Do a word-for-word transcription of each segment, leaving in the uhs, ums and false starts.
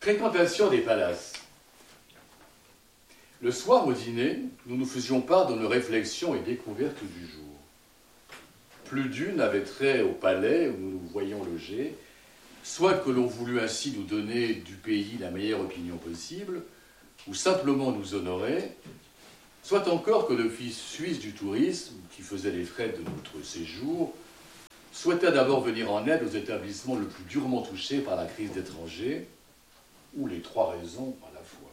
Fréquentation des palaces. Le soir au dîner, nous nous faisions part de nos réflexions et découvertes du jour. Plus d'une avait trait au palais où nous nous voyions loger, soit que l'on voulut ainsi nous donner du pays la meilleure opinion possible, ou simplement nous honorer, soit encore que l'Office suisse du tourisme, qui faisait les frais de notre séjour, souhaita d'abord venir en aide aux établissements le plus durement touchés par la crise d'étrangers, ou les trois raisons à la fois.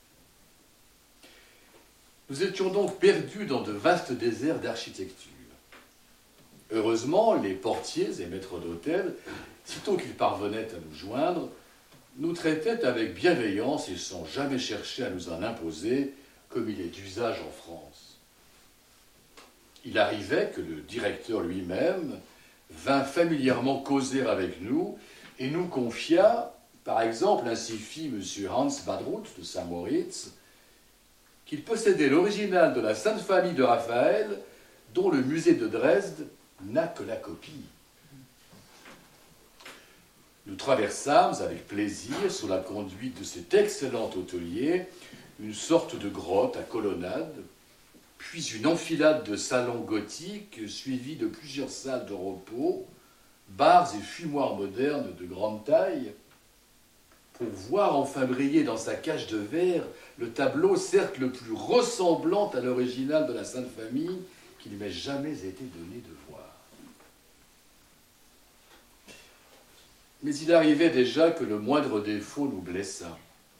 Nous étions donc perdus dans de vastes déserts d'architecture. Heureusement, les portiers et maîtres d'hôtel, sitôt qu'ils parvenaient à nous joindre, nous traitaient avec bienveillance et sans jamais chercher à nous en imposer, comme il est d'usage en France. Il arrivait que le directeur lui-même vint familièrement causer avec nous et nous confia, par exemple, ainsi fit M. Hans Badruth de Saint-Moritz, qu'il possédait l'original de la Sainte Famille de Raphaël, dont le musée de Dresde n'a que la copie. Nous traversâmes avec plaisir, sous la conduite de cet excellent hôtelier, une sorte de grotte à colonnade, puis une enfilade de salons gothiques suivis de plusieurs salles de repos, bars et fumoirs modernes de grande taille, pour voir enfin briller dans sa cage de verre le tableau, certes le plus ressemblant à l'original de la Sainte Famille qu'il m'ait jamais été donné de voir. Mais il arrivait déjà que le moindre défaut nous blessât.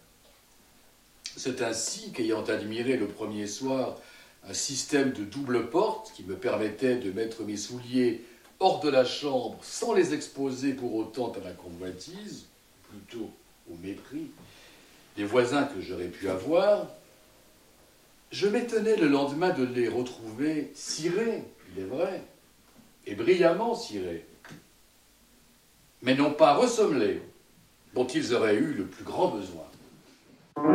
C'est ainsi qu'ayant admiré le premier soir un système de double porte qui me permettait de mettre mes souliers hors de la chambre sans les exposer pour autant à ma convoitise, plutôt au mépris des voisins que j'aurais pu avoir, je m'étonnais le lendemain de les retrouver cirés, il est vrai, et brillamment cirés, mais non pas ressommelés, dont ils auraient eu le plus grand besoin.